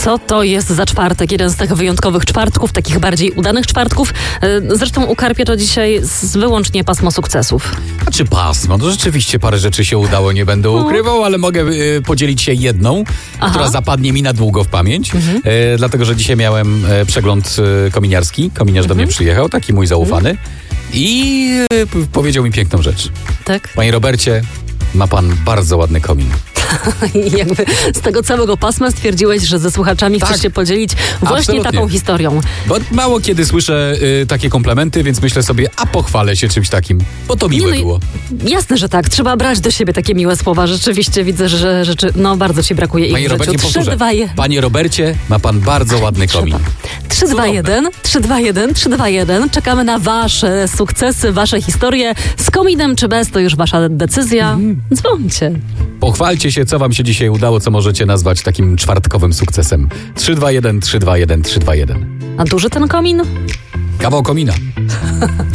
Co to jest za czwartek? Jeden z tych wyjątkowych czwartków, takich bardziej udanych czwartków. Zresztą u Karpia to dzisiaj wyłącznie pasmo sukcesów. A czy pasmo? No rzeczywiście parę rzeczy się udało, nie będę ukrywał, ale mogę podzielić się jedną, która zapadnie mi na długo w pamięć. Dlatego, że dzisiaj miałem przegląd kominiarski. Kominiarz do mnie przyjechał, taki mój zaufany. I powiedział mi piękną rzecz. Tak? Panie Robercie, ma pan bardzo ładny komin. I jakby z tego całego pasma stwierdziłeś, że ze słuchaczami chcesz się podzielić właśnie absolutnie. taką historią. Bo mało kiedy słyszę takie komplementy, więc myślę sobie, a pochwalę się czymś takim, bo to miłe było. Jasne, że tak. Trzeba brać do siebie takie miłe słowa. Rzeczywiście widzę, że rzeczy, bardzo ci brakuje ich w życiu. 3, 2, 1. Panie Robercie, ma pan bardzo ładny komin. 3, 2, 1, 3, 2, 1, 3, 2, 1. Czekamy na wasze sukcesy, wasze historie. Z kominem czy bez, to już wasza decyzja. Dzwońcie. Pochwalcie się, co wam się dzisiaj udało, co możecie nazwać takim czwartkowym sukcesem. 3, 2, 1, 3, 2, 1, 3, 2, 1. A duży ten komin? Kawał komina.